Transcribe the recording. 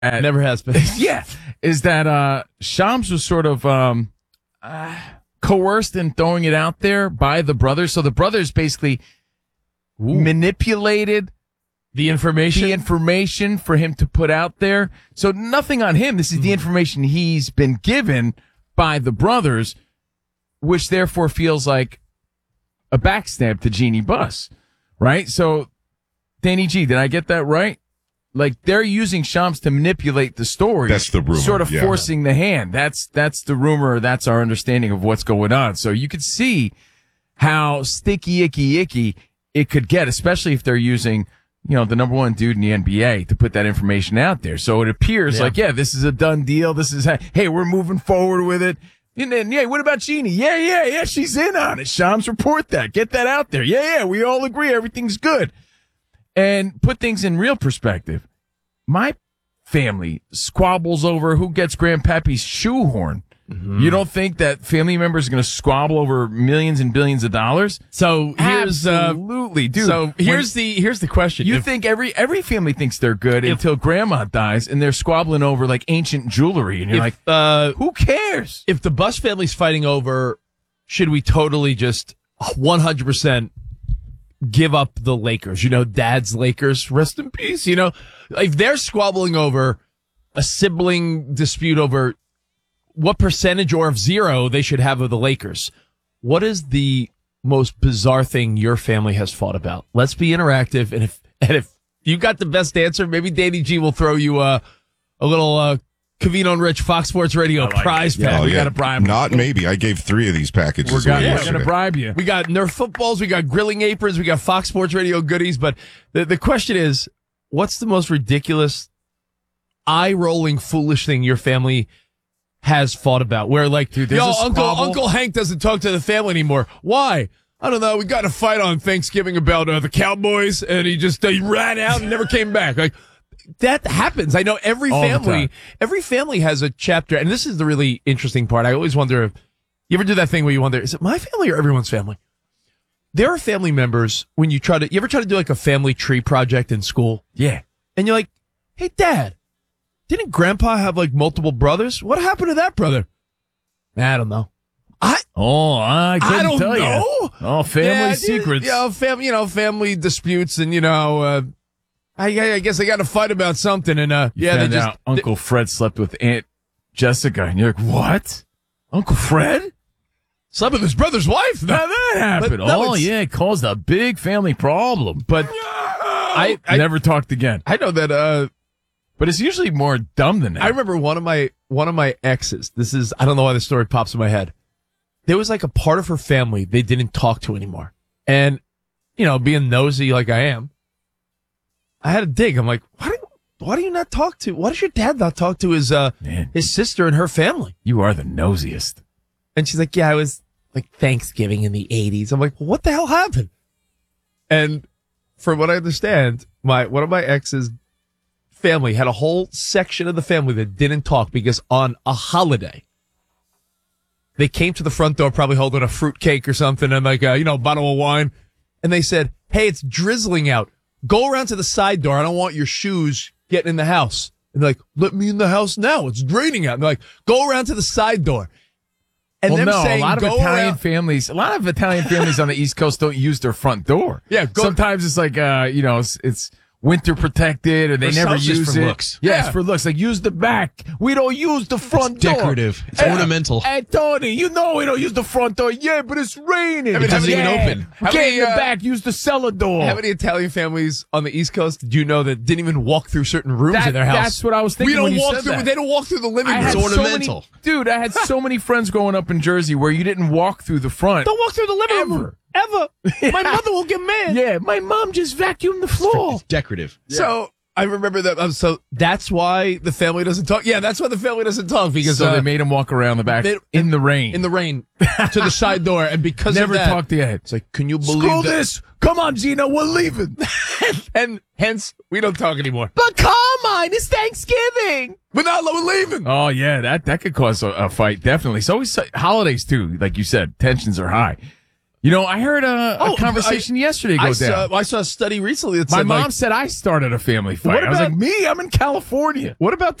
Never has been. Yeah, is that Shams was sort of coerced in throwing it out there by the brothers. So the brothers basically manipulated The information for him to put out there. So nothing on him. This is the information he's been given by the brothers, which therefore feels like a backstab to Jeannie Buss, right? So, Danny G, did I get that right? Like, they're using Shams to manipulate the story. That's the rumor. Sort of forcing the hand. That's the rumor. That's our understanding of what's going on. So you could see how sticky, icky it could get, especially if they're using, the number one dude in the NBA to put that information out there. So it appears like, this is a done deal. This is, hey, we're moving forward with it. And then, what about Jeannie? Yeah, she's in on it. Shams, report that. Get that out there. Yeah, we all agree everything's good. And put things in real perspective. My family squabbles over who gets Grandpappy's shoehorn. Mm-hmm. You don't think that family members are going to squabble over millions and billions of dollars? So here's absolutely, dude. So here's the question. You think every family thinks they're good until grandma dies and they're squabbling over like ancient jewelry, and you're like, who cares? If the Buss family's fighting over, should we totally just 100% give up the Lakers? Dad's Lakers, rest in peace. If they're squabbling over a sibling dispute over what percentage or of zero they should have of the Lakers, what is the most bizarre thing your family has fought about? Let's be interactive. And if you got the best answer, maybe Danny G will throw you a little Covino and Rich Fox Sports Radio prize pack. We got to bribe. Not maybe. I gave 3 of these packages. We're going to bribe you. We got Nerf footballs. We got grilling aprons. We got Fox Sports Radio goodies. But the question is, what's the most ridiculous, eye-rolling, foolish thing your family has fought about? Where dude, Uncle Hank doesn't talk to the family anymore. Why? I don't know. We got in a fight on Thanksgiving about the Cowboys, and he ran out and never came back. That happens. I know every family has a chapter, and this is the really interesting part. I always wonder if you ever do that thing where you wonder, is it my family or everyone's family? There are family members when you ever try to do like a family tree project in school? Yeah. And you're like, hey, Dad, didn't Grandpa have multiple brothers? What happened to that brother? I don't know. I couldn't tell know. You. Oh, family secrets. Family disputes, and I guess they got to fight about something. And Uncle Fred slept with Aunt Jessica, and you're like, what? Uncle Fred slept with his brother's wife? Now that happened. It caused a big family problem. But I never talked again. I know that. But it's usually more dumb than that. I remember one of my exes. I don't know why the story pops in my head. There was like a part of her family they didn't talk to anymore. And, being nosy like I am, I had to dig. I'm like, why do you not talk to? Why does your dad not talk to his sister and her family? You are the nosiest. And she's like, yeah, it was like Thanksgiving in the 80s. I'm like, well, what the hell happened? And from what I understand, one of my ex's family had a whole section of the family that didn't talk because on a holiday, they came to the front door probably holding a fruit cake or something and a bottle of wine. And they said, hey, it's drizzling out. Go around to the side door. I don't want your shoes getting in the house. And they're like, let me in the house now. It's raining out. And they're like, go around to the side door. And a lot of Italian families on the East Coast don't use their front door. Yeah. Sometimes it's like, it's winter protected, or they never use it. Looks. Yeah, it's for looks. Like, use the back. We don't use the front door. Decorative. It's ornamental. Hey, Tony, we don't use the front door. Yeah, but it's raining. It doesn't even open. Get in the back. Use the cellar door. How many Italian families on the East Coast did you know that didn't even walk through certain rooms in their house? That's what I was thinking. They don't walk through the living room. It's ornamental. I had so many friends growing up in Jersey where you didn't walk through the front. Don't walk through the living room. Ever. My mother will get mad. Yeah, my mom just vacuumed the floor. It's decorative. Yeah. So I remember that. So that's why the family doesn't talk. Yeah, that's why the family doesn't talk, because they made him walk around the back in the rain. In the rain to the side door, and because never of that, talked yet. It's like, can you believe Screw this? Come on, Gino, we're leaving. and hence we don't talk anymore. But come on, it's Thanksgiving. We're leaving. Oh yeah, that could cause a fight, definitely. So always holidays too, like you said, tensions are high. You know, I heard a conversation yesterday go down. I saw a study recently that My said mom said I started a family fight. What I was about- like, me? I'm in California. what about